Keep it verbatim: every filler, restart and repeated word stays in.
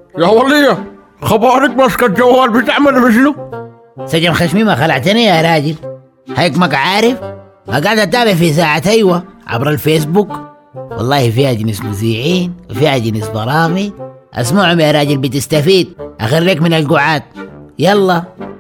يا ولية خبارك ماسكة الجوال بتعمل بشنو؟ سجن خشمي ما خلعتني يا راجل، هيك ماك عارف؟ قاعد اتابع في ساعة ايوه عبر الفيسبوك، والله فيها جنس مذيعين وفيها جنس برامج، اسمعهم يا راجل بتستفيد، اخريك من القعاد. يلا